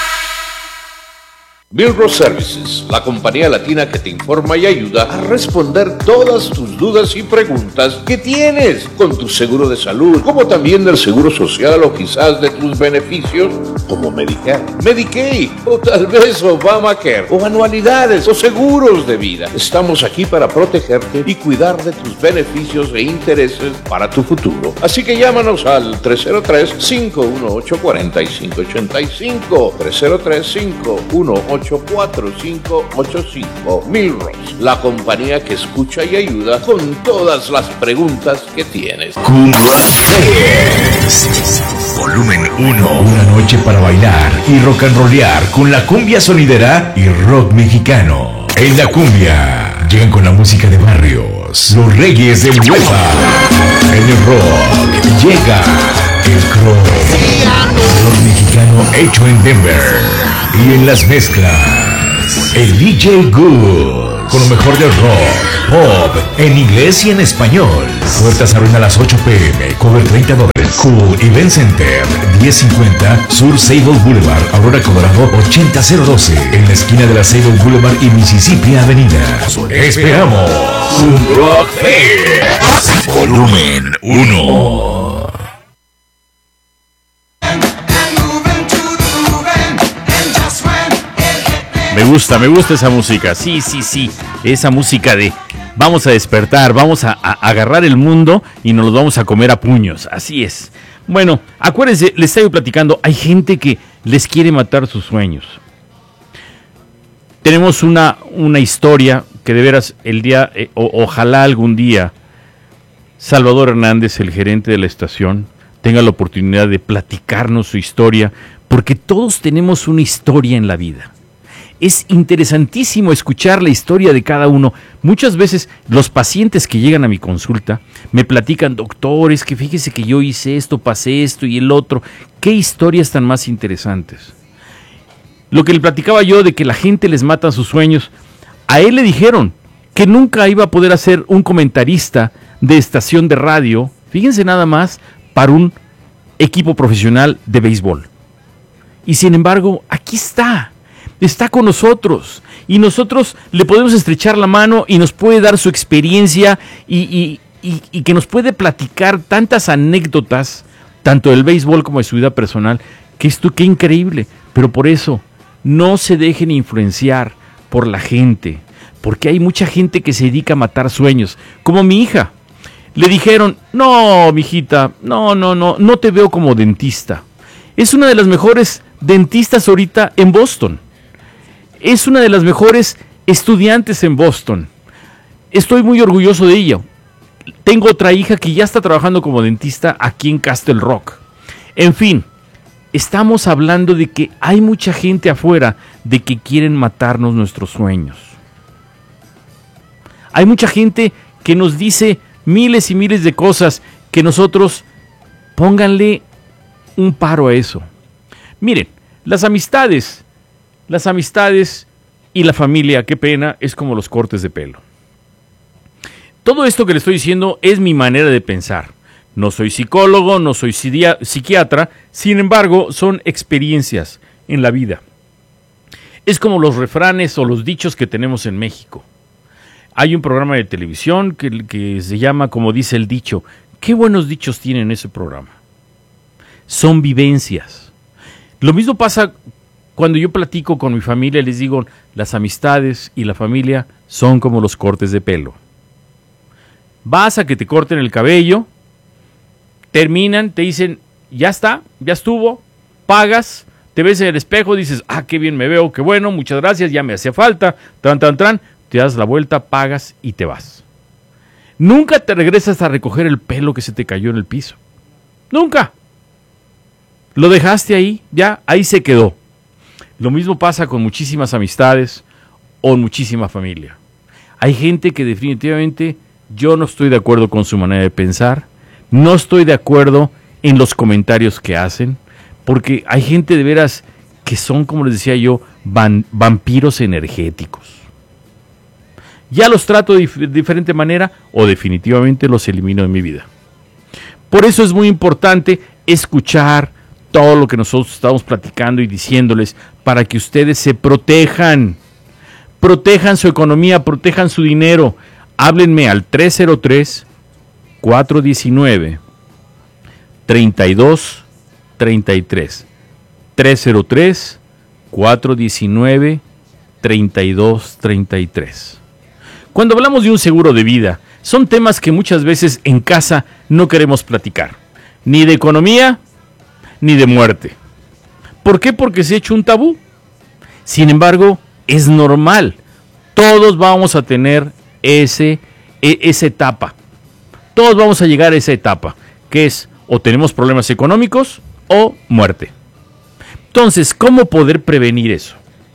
Milros Services, la compañía latina que te informa y ayuda a responder todas tus dudas y preguntas que tienes con tu seguro de salud, como también del seguro social o quizás de tus beneficios como Medicare, Medicaid o tal vez Obamacare o anualidades o seguros de vida. Estamos aquí para protegerte y cuidar de tus beneficios e intereses para tu futuro. Así que llámanos al tres cero tres, cinco uno ocho, cuatro cinco ocho cinco, tres cero tres, cinco uno ocho, cuatro cinco ocho cinco. Milros, la compañía que escucha y ayuda con todas las preguntas que tienes. Cumbia Fest, volumen uno. Una noche para bailar y rock and rollear con la cumbia sonidera y rock mexicano. En la cumbia llegan con la música de barrios, los reyes del UEFA. En el rock llega el crow, rock mexicano hecho en Denver. Y en las mezclas, el D J Good, con lo mejor del rock, pop, en inglés y en español. Puertas abren a las ocho p m, cover treinta dólares. Cool Event Center, diez cincuenta Sur Sable Boulevard, Aurora, Colorado, ochenta cero doce, en la esquina de la Sable Boulevard y Mississippi Avenida. Esperamos un Rock Fest, volumen uno. Me gusta, me gusta esa música. Sí, sí, sí. Esa música de vamos a despertar, vamos a, a agarrar el mundo y nos lo vamos a comer a puños. Así es. Bueno, acuérdense, les estoy platicando, hay gente que les quiere matar sus sueños. Tenemos una, una historia que de veras el día, eh, o, ojalá algún día, Salvador Hernández, el gerente de la estación, tenga la oportunidad de platicarnos su historia, porque todos tenemos una historia en la vida. Es interesantísimo escuchar la historia de cada uno. Muchas veces los pacientes que llegan a mi consulta me platican, doctores, que fíjese que yo hice esto, pasé esto y el otro. ¿Qué historias tan más interesantes? Lo que le platicaba yo de que la gente les mata sus sueños, a él le dijeron que nunca iba a poder ser un comentarista de estación de radio, fíjense nada más, para un equipo profesional de béisbol. Y sin embargo, aquí está, está con nosotros. Y nosotros le podemos estrechar la mano y nos puede dar su experiencia y, y, y, y que nos puede platicar tantas anécdotas, tanto del béisbol como de su vida personal, que esto qué increíble. Pero por eso, no se dejen influenciar por la gente, porque hay mucha gente que se dedica a matar sueños, como mi hija. Le dijeron, no, mijita, no, no, no, no te veo como dentista. Es una de las mejores dentistas ahorita en Boston. Es una de las mejores estudiantes en Boston. Estoy muy orgulloso de ella. Tengo otra hija que ya está trabajando como dentista aquí en Castle Rock. En fin, estamos hablando de que hay mucha gente afuera de que quieren matarnos nuestros sueños. Hay mucha gente que nos dice miles y miles de cosas que nosotros pónganle un paro a eso. Miren, las amistades, las amistades y la familia, qué pena, es como los cortes de pelo. Todo esto que le estoy diciendo es mi manera de pensar. No soy psicólogo, no soy psiquiatra, sin embargo, son experiencias en la vida. Es como los refranes o los dichos que tenemos en México. Hay un programa de televisión que, que se llama, como dice el dicho, qué buenos dichos tienen ese programa. Son vivencias. Lo mismo pasa cuando yo platico con mi familia, les digo, las amistades y la familia son como los cortes de pelo. Vas a que te corten el cabello, terminan, te dicen, ya está, ya estuvo, pagas, te ves en el espejo, dices, ah, qué bien me veo, qué bueno, muchas gracias, ya me hacía falta, tran, tran, tran, te das la vuelta, pagas y te vas. Nunca te regresas a recoger el pelo que se te cayó en el piso. Nunca. Lo dejaste ahí, ya, ahí se quedó. Lo mismo pasa con muchísimas amistades o muchísima familia. Hay gente que definitivamente yo no estoy de acuerdo con su manera de pensar, no estoy de acuerdo en los comentarios que hacen, porque hay gente de veras que son, como les decía yo, van, vampiros energéticos. Ya los trato de dif- diferente manera o definitivamente los elimino de mi vida. Por eso es muy importante escuchar todo lo que nosotros estamos platicando y diciéndoles para que ustedes se protejan. Protejan su economía, protejan su dinero. Háblenme al tres cero tres, cuatro uno nueve, tres dos tres tres. tres cero tres, cuatro uno nueve, tres dos tres tres. Cuando hablamos de un seguro de vida, son temas que muchas veces en casa no queremos platicar. Ni de economía, ni de muerte. ¿Por qué? Porque se ha hecho un tabú. Sin embargo, es normal. Todos vamos a tener ese, e, esa etapa. Todos vamos a llegar a esa etapa, que es o tenemos problemas económicos o muerte. Entonces, ¿cómo poder prevenir eso?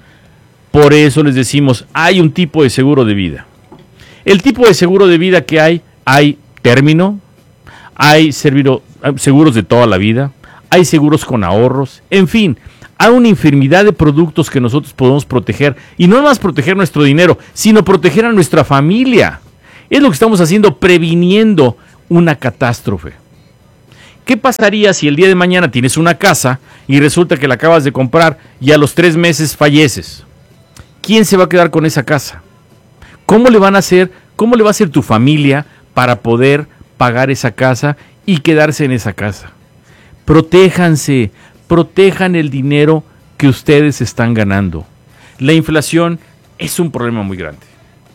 Por eso les decimos, hay un tipo de seguro de vida. El tipo de seguro de vida que hay, hay término, hay serviro, seguros de toda la vida, hay seguros con ahorros, en fin, hay una infinidad de productos que nosotros podemos proteger, y no más proteger nuestro dinero, sino proteger a nuestra familia. Es lo que estamos haciendo, previniendo una catástrofe. ¿Qué pasaría si el día de mañana tienes una casa y resulta que la acabas de comprar y a los tres meses falleces? ¿Quién se va a quedar con esa casa? ¿Cómo le van a hacer, cómo le va a hacer tu familia para poder pagar esa casa y quedarse en esa casa? Protéjanse, protejan el dinero que ustedes están ganando. La inflación es un problema muy grande.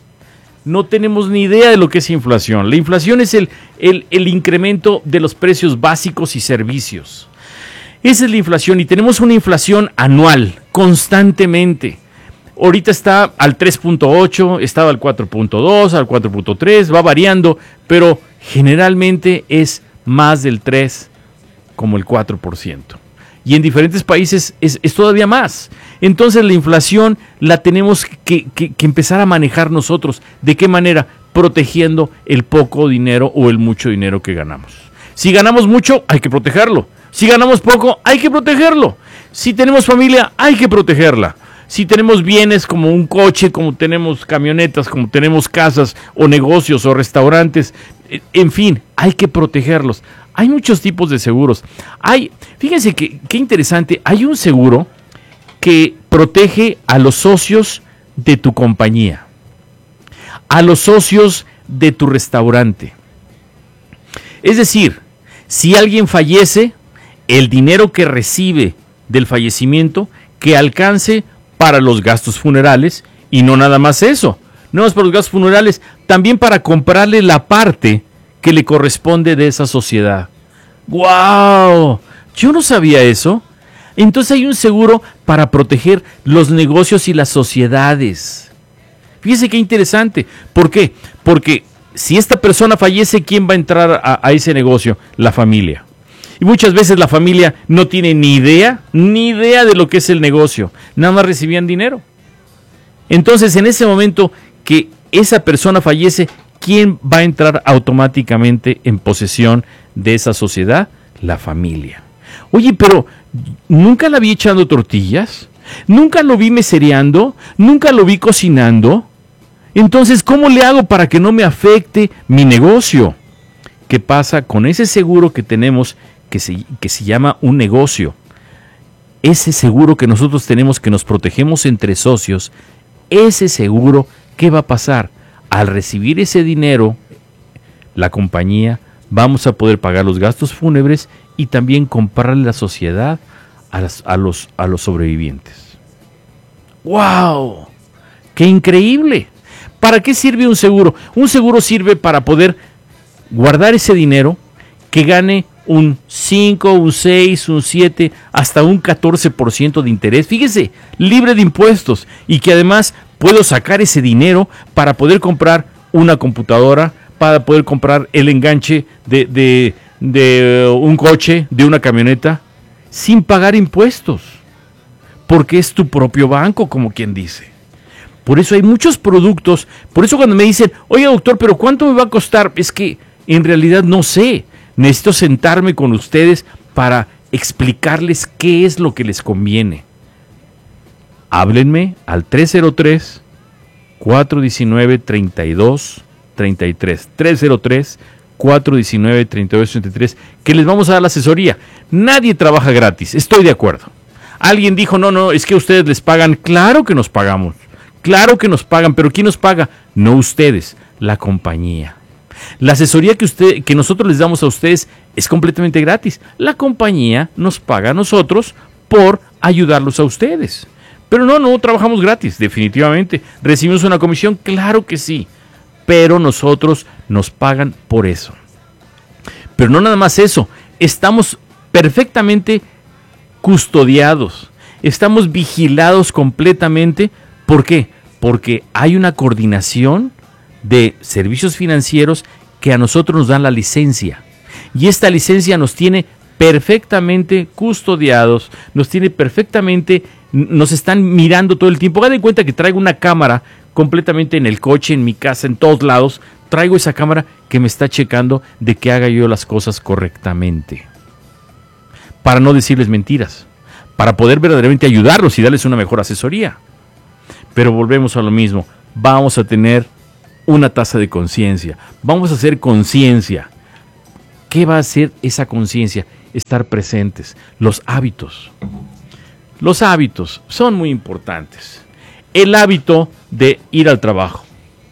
No tenemos ni idea de lo que es inflación. La inflación es el, el, el incremento de los precios básicos y servicios. Esa es la inflación y tenemos una inflación anual, constantemente. Ahorita está al tres punto ocho, estaba al cuatro punto dos, al cuatro punto tres, va variando, pero generalmente es más del tres, como el cuatro por ciento. y en diferentes países es, es todavía más. Entonces la inflación la tenemos que, que, que empezar a manejar nosotros. ¿De qué manera? Protegiendo el poco dinero o el mucho dinero que ganamos. Si ganamos mucho, hay que protegerlo. Si ganamos poco, hay que protegerlo. Si tenemos familia, hay que protegerla. Si tenemos bienes como un coche, como tenemos camionetas, como tenemos casas o negocios o restaurantes, en fin, hay que protegerlos. Hay muchos tipos de seguros. Hay, fíjense que qué interesante, hay un seguro que protege a los socios de tu compañía, a los socios de tu restaurante. Es decir, si alguien fallece, el dinero que recibe del fallecimiento que alcance para los gastos funerales, y no nada más eso, no más para los gastos funerales, también para comprarle la parte que le corresponde de esa sociedad. ¡Guau! Yo no sabía eso. Entonces hay un seguro para proteger los negocios y las sociedades. Fíjese qué interesante. ¿Por qué? Porque si esta persona fallece, ¿quién va a entrar a, a ese negocio? La familia. Y muchas veces la familia no tiene ni idea, ni idea de lo que es el negocio. Nada más recibían dinero. Entonces, en ese momento que esa persona fallece, ¿quién va a entrar automáticamente en posesión de esa sociedad? La familia. Oye, pero ¿nunca la vi echando tortillas? ¿Nunca lo vi mesereando? ¿Nunca lo vi cocinando? Entonces, ¿cómo le hago para que no me afecte mi negocio? ¿Qué pasa con ese seguro que tenemos que se, que se llama un negocio? Ese seguro que nosotros tenemos, que nos protegemos entre socios, ese seguro, ¿qué va a pasar? Al recibir ese dinero, la compañía, vamos a poder pagar los gastos fúnebres y también comprarle la sociedad a, las, a, los, a los sobrevivientes. ¡Wow! ¡Qué increíble! ¿Para qué sirve un seguro? Un seguro sirve para poder guardar ese dinero que gane un cinco, un seis, un siete, hasta un catorce por ciento de interés. Fíjese, libre de impuestos, y que además puedo sacar ese dinero para poder comprar una computadora, para poder comprar el enganche de, de, de un coche, de una camioneta, sin pagar impuestos, porque es tu propio banco, como quien dice. Por eso hay muchos productos. Por eso cuando me dicen, oye doctor, pero ¿cuánto me va a costar? Es que en realidad no sé. Necesito sentarme con ustedes para explicarles qué es lo que les conviene. Háblenme al tres cero tres, cuatro uno nueve, tres dos tres tres. tres cero tres, cuatro uno nueve, tres dos tres tres, que les vamos a dar la asesoría. Nadie trabaja gratis, estoy de acuerdo. Alguien dijo, no, no, es que ustedes les pagan. Claro que nos pagamos. Claro que nos pagan, pero ¿quién nos paga? No ustedes, la compañía. La asesoría que, usted, que nosotros les damos a ustedes es completamente gratis. La compañía nos paga a nosotros por ayudarlos a ustedes. Pero no, no trabajamos gratis, definitivamente. ¿Recibimos una comisión? Claro que sí. Pero nosotros nos pagan por eso. Pero no nada más eso. Estamos perfectamente custodiados. Estamos vigilados completamente. ¿Por qué? Porque hay una coordinación de servicios financieros que a nosotros nos dan la licencia. Y esta licencia nos tiene perfectamente custodiados, nos tiene perfectamente, nos están mirando todo el tiempo. Hagan de cuenta que traigo una cámara completamente en el coche, en mi casa, en todos lados. Traigo esa cámara que me está checando de que haga yo las cosas correctamente. Para no decirles mentiras, para poder verdaderamente ayudarlos y darles una mejor asesoría. Pero volvemos a lo mismo, vamos a tener una tasa de conciencia, vamos a hacer conciencia. ¿Qué va a hacer esa conciencia? Estar presentes, los hábitos. Los hábitos son muy importantes. El hábito de ir al trabajo.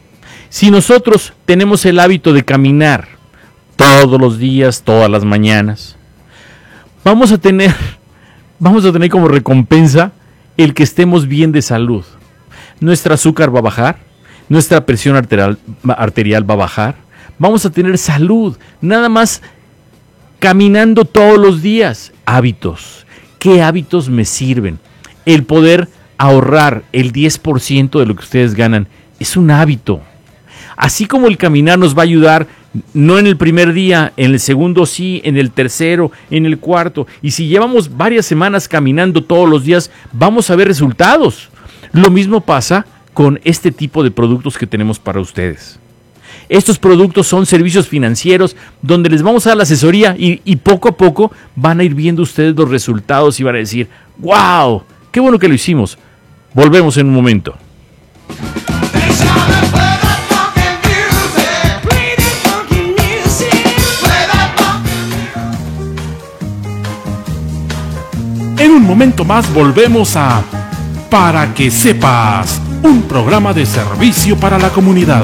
Si nosotros tenemos el hábito de caminar todos los días, todas las mañanas, vamos a tener, vamos a tener como recompensa el que estemos bien de salud. Nuestro azúcar va a bajar, nuestra presión arterial, arterial va a bajar, vamos a tener salud, nada más caminando todos los días. Hábitos. ¿Qué hábitos me sirven? El poder ahorrar el diez por ciento de lo que ustedes ganan es un hábito. Así como el caminar nos va a ayudar No en el primer día, en el segundo sí, en el tercero, en el cuarto. Y si llevamos varias semanas caminando todos los días, vamos a ver resultados. Lo mismo pasa con este tipo de productos que tenemos para ustedes. Estos productos son servicios financieros donde les vamos a dar la asesoría y, y poco a poco van a ir viendo ustedes los resultados y van a decir, ¡wow! ¡Qué bueno que lo hicimos! Volvemos en un momento. En un momento más volvemos a Para que sepas, un programa de servicio para la comunidad.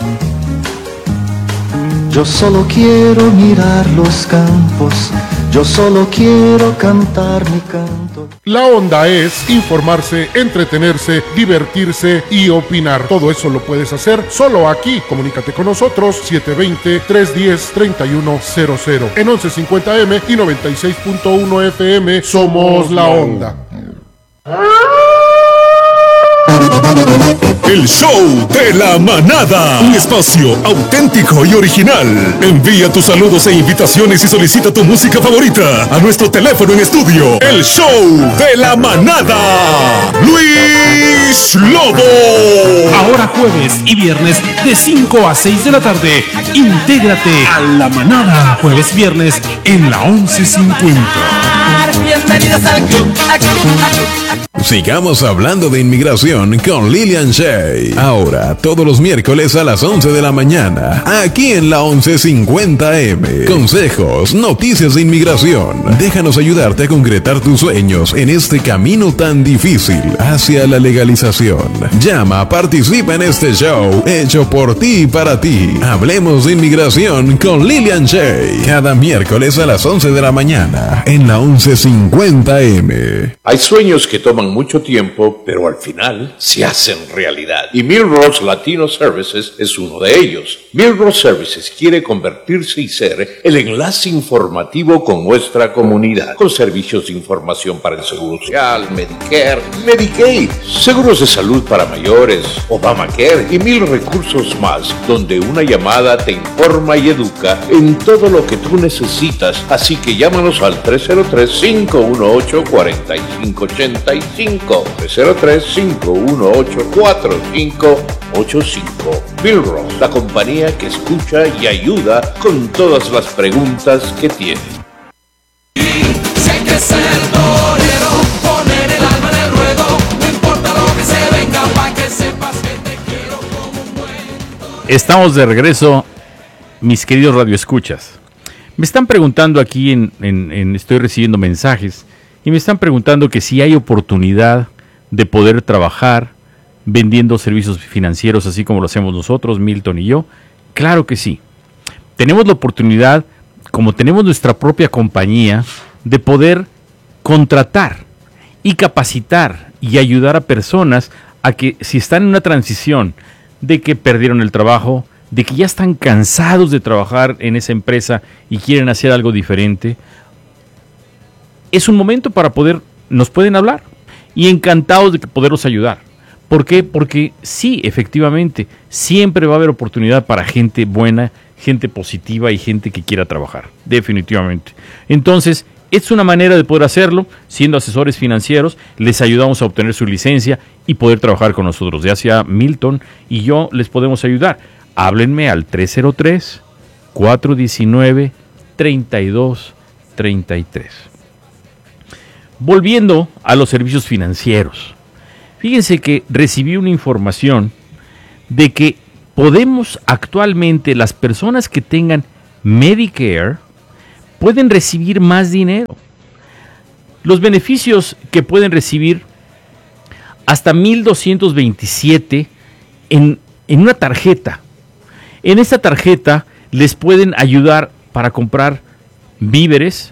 Yo solo quiero mirar los campos, yo solo quiero cantar mi canto. La onda es informarse, entretenerse, divertirse y opinar. Todo eso lo puedes hacer solo aquí. Comunícate con nosotros siete dos cero, tres uno cero, tres uno cero cero. En once cincuenta eme y noventa y seis punto uno efe eme somos la onda. El show de la manada, un espacio auténtico y original. Envía tus saludos e invitaciones y solicita tu música favorita a nuestro teléfono en estudio. El show de la manada, Luis Lobo. Ahora jueves y viernes de cinco a seis de la tarde, intégrate a la manada. Jueves viernes en la once cincuenta. Bienvenidos al club, al club, al club. Sigamos hablando de inmigración con Lilian Shay. Ahora, todos los miércoles a las once de la mañana, aquí en la once cincuenta eme. Consejos, noticias de inmigración. Déjanos ayudarte a concretar tus sueños en este camino tan difícil hacia la legalización. Llama, participa en este show hecho por ti y para ti. Hablemos de inmigración con Lilian Shay. Cada miércoles a las once de la mañana en la once cincuenta eme. Hay sueños que toman mucho tiempo, pero al final se hacen realidad. Y Milrose Latino Services es uno de ellos. Milrose Services quiere convertirse y ser el enlace informativo con nuestra comunidad, con servicios de información para el Seguro Social, Medicare, Medicaid, seguros de salud para mayores, Obamacare y mil recursos más, donde una llamada te informa y educa en todo lo que tú necesitas. Así que llámanos al tres cero tres, cinco uno ocho, cuatro cinco ocho cinco, tres cero tres, cinco uno ocho, cuatro cinco ocho cinco. Milrose, la compañía que escucha y ayuda con todas las preguntas que tienes. Si hay que ser torero, poner el alma en el ruedo, no importa lo que se venga, pa' que sepas que te quiero como un buen. Estamos de regreso, mis queridos radioescuchas. Me están preguntando aquí, en, en, en estoy recibiendo mensajes, y me están preguntando que si hay oportunidad de poder trabajar vendiendo servicios financieros así como lo hacemos nosotros, Milton y yo. Claro que sí. Tenemos la oportunidad, como tenemos nuestra propia compañía, de poder contratar y capacitar y ayudar a personas a que si están en una transición de que perdieron el trabajo, de que ya están cansados de trabajar en esa empresa y quieren hacer algo diferente, es un momento para poder, nos pueden hablar y encantados de poderlos ayudar. ¿Por qué? Porque sí, efectivamente, siempre va a haber oportunidad para gente buena, gente positiva y gente que quiera trabajar, definitivamente. Entonces, es una manera de poder hacerlo, siendo asesores financieros, les ayudamos a obtener su licencia y poder trabajar con nosotros, ya sea Milton y yo les podemos ayudar. Háblenme al tres cero tres, cuatro uno nueve, tres dos tres tres. Volviendo a los servicios financieros, fíjense que recibí una información de que podemos actualmente, las personas que tengan Medicare pueden recibir más dinero. Los beneficios que pueden recibir hasta mil doscientos veintisiete en, en una tarjeta. En esta tarjeta les pueden ayudar para comprar víveres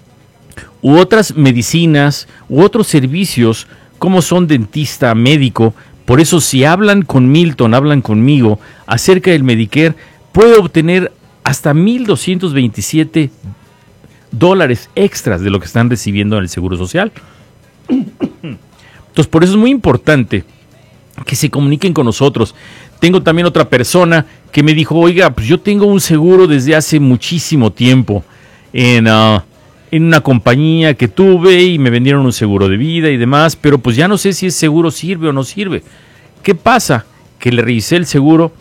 u otras medicinas u otros servicios como son dentista, médico. Por eso si hablan con Milton, hablan conmigo acerca del Medicare, puede obtener hasta mil doscientos veintisiete dólares extras de lo que están recibiendo en el Seguro Social. Entonces por eso es muy importante que se comuniquen con nosotros. Tengo también otra persona que me dijo, oiga, pues yo tengo un seguro desde hace muchísimo tiempo en, uh, en una compañía que tuve y me vendieron un seguro de vida y demás, pero pues ya no sé si ese seguro sirve o no sirve. ¿Qué pasa? Que le revisé el seguro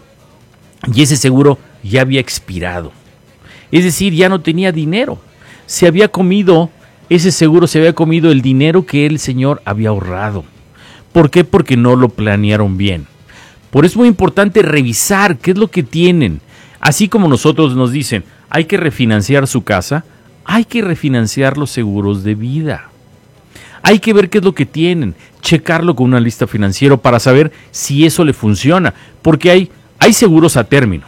y ese seguro ya había expirado. Es decir, ya no tenía dinero. Se había comido, ese seguro se había comido el dinero que el señor había ahorrado. ¿Por qué? Porque no lo planearon bien. Por eso es muy importante revisar qué es lo que tienen. Así como nosotros nos dicen, hay que refinanciar su casa, hay que refinanciar los seguros de vida. Hay que ver qué es lo que tienen, checarlo con una lista financiera para saber si eso le funciona, porque hay, hay seguros a término.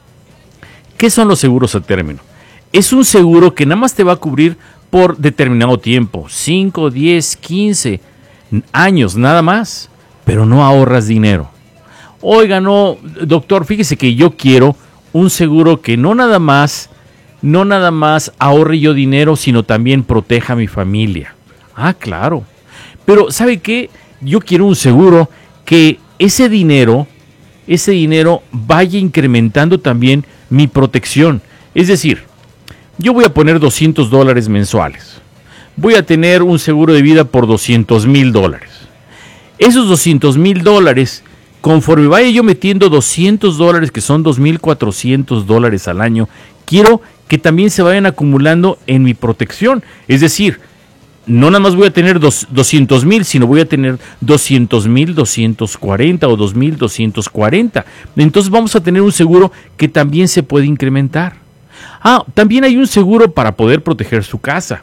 ¿Qué son los seguros a término? Es un seguro que nada más te va a cubrir por determinado tiempo, cinco, diez, quince años, nada más, pero no ahorras dinero. Oiga, no, doctor, fíjese que yo quiero un seguro que no nada más, no nada más ahorre yo dinero, sino también proteja a mi familia. Ah, claro. Pero, ¿sabe qué? Yo quiero un seguro que ese dinero, ese dinero vaya incrementando también mi protección. Es decir, yo voy a poner doscientos dólares mensuales. Voy a tener un seguro de vida por doscientos mil dólares. Esos doscientos mil dólares, conforme vaya yo metiendo doscientos dólares, que son dos mil cuatrocientos dólares al año, quiero que también se vayan acumulando en mi protección. Es decir, no nada más voy a tener doscientos mil, sino voy a tener doscientos mil doscientos cuarenta o dos mil doscientos cuarenta. Entonces vamos a tener un seguro que también se puede incrementar. Ah, también hay un seguro para poder proteger su casa.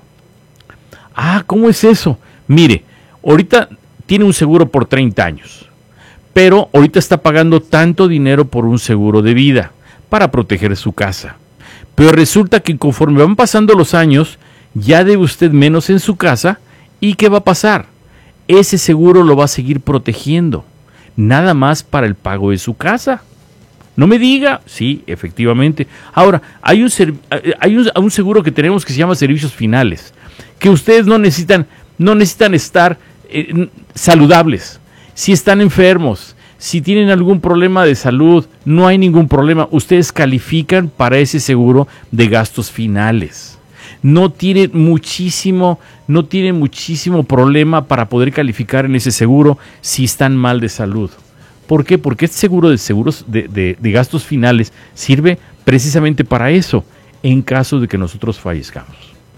Ah, ¿cómo es eso? Mire, ahorita tiene un seguro por treinta años, pero ahorita está pagando tanto dinero por un seguro de vida para proteger su casa. Pero resulta que conforme van pasando los años, ya debe usted menos en su casa. ¿Y qué va a pasar? Ese seguro lo va a seguir protegiendo, nada más para el pago de su casa. No me diga. Sí, efectivamente. Ahora, hay un, hay un, un seguro que tenemos que se llama servicios finales, que ustedes no necesitan, no necesitan estar eh, saludables. Si están enfermos, si tienen algún problema de salud, no hay ningún problema. Ustedes califican para ese seguro de gastos finales. No tienen muchísimo, no tienen muchísimo problema para poder calificar en ese seguro si están mal de salud. ¿Por qué? Porque este seguro de seguros de, de, de gastos finales sirve precisamente para eso, en caso de que nosotros fallezcamos.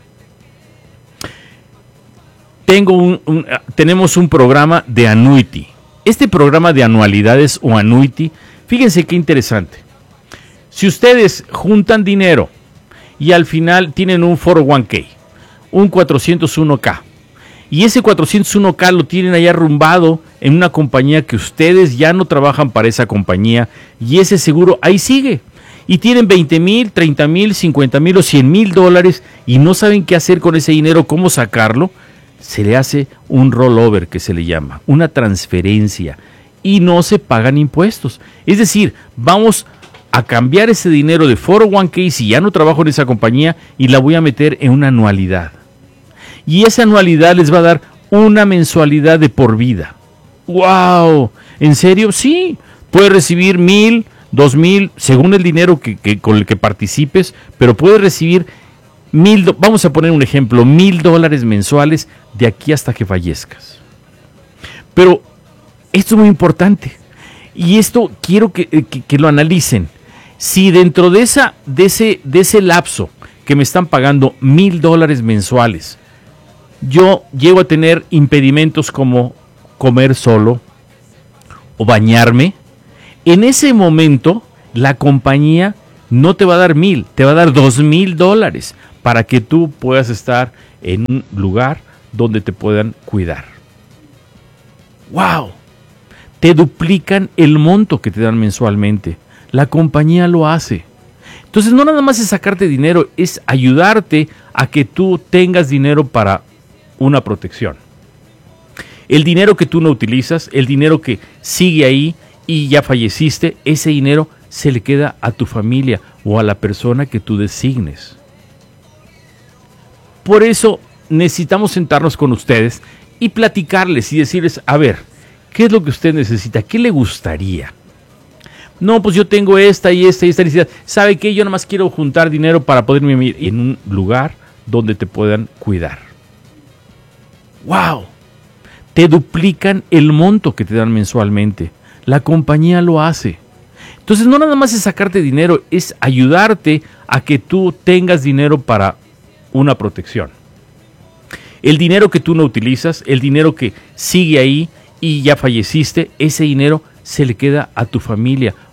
Tengo un, un, tenemos un programa de annuity. Este programa de anualidades o annuity, fíjense qué interesante. Si ustedes juntan dinero y al final tienen un cuatro oh one k, un cuatrocientos uno k, y ese cuatrocientos uno k lo tienen allá arrumbado en una compañía que ustedes ya no trabajan para esa compañía, y ese seguro ahí sigue, y tienen veinte mil, treinta mil, cincuenta mil o cien mil dólares y no saben qué hacer con ese dinero, cómo sacarlo, se le hace un rollover, que se le llama, una transferencia, y no se pagan impuestos. Es decir, vamos a cambiar ese dinero de cuatro oh one k si ya no trabajo en esa compañía y la voy a meter en una anualidad. Y esa anualidad les va a dar una mensualidad de por vida. ¡Wow! ¿En serio? Sí. Puedes recibir mil, dos mil, según el dinero que, que, con el que participes, pero puedes recibir mil, vamos a poner un ejemplo, mil dólares mensuales de aquí hasta que fallezcas. Pero esto es muy importante. Y esto quiero que, que, que lo analicen. Si dentro de, esa, de, ese, de ese lapso que me están pagando mil dólares mensuales, yo llego a tener impedimentos como comer solo o bañarme, en ese momento la compañía no te va a dar mil, te va a dar dos mil dólares para que tú puedas estar en un lugar donde te puedan cuidar. ¡Wow! Te duplican el monto que te dan mensualmente. La compañía lo hace. Entonces no nada más es sacarte dinero, es ayudarte a que tú tengas dinero para una protección. El dinero que tú no utilizas, el dinero que sigue ahí y ya falleciste, ese dinero se le queda a tu familia o a la persona que tú designes. Por eso necesitamos sentarnos con ustedes y platicarles y decirles, a ver, ¿Qué es lo que usted necesita? ¿Qué le gustaría? No, pues yo tengo esta y esta y esta necesidad. ¿Sabe qué? Yo nada más quiero juntar dinero para poderme vivir en un lugar donde te puedan cuidar. ¡Wow! Te duplican el monto que te dan mensualmente. La compañía lo hace. Entonces no nada más es sacarte dinero, es ayudarte a que tú tengas dinero para una protección. El dinero que tú no utilizas, el dinero que sigue ahí y ya falleciste, ese dinero se le queda a tu familia